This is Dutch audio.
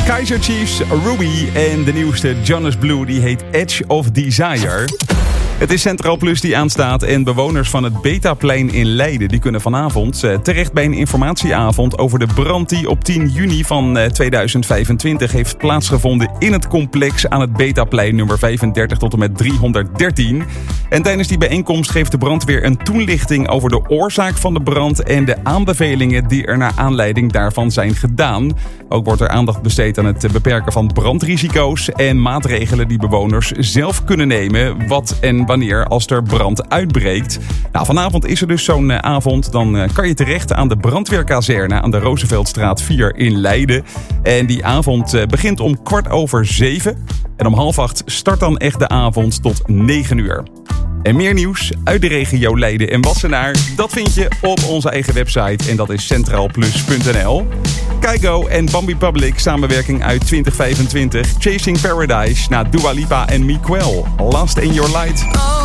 Kaiser Chiefs, Ruby en de nieuwste Jonas Blue, die heet Edge of Desire. Het is Centraal Plus die aanstaat en bewoners van het Betaplein in Leiden die kunnen vanavond terecht bij een informatieavond over de brand die op 10 juni van 2025 heeft plaatsgevonden in het complex aan het Betaplein nummer 35 tot en met 313. En tijdens die bijeenkomst geeft de brandweer een toelichting over de oorzaak van de brand en de aanbevelingen die er naar aanleiding daarvan zijn gedaan. Ook wordt er aandacht besteed aan het beperken van brandrisico's en maatregelen die bewoners zelf kunnen nemen, wat en wanneer als er brand uitbreekt. Nou, vanavond is er dus zo'n avond. Dan kan je terecht aan de brandweerkazerne aan de Rooseveltstraat 4 in Leiden. En die avond begint om 7:15. En om 7:30 start dan echt de avond tot 9 uur. En meer nieuws uit de regio Leiden en Wassenaar, dat vind je op onze eigen website. En dat is centraalplus.nl. Kygo en Bambi Public, samenwerking uit 2025. Chasing Paradise na Dua Lipa en Miquel. Last in Your Light.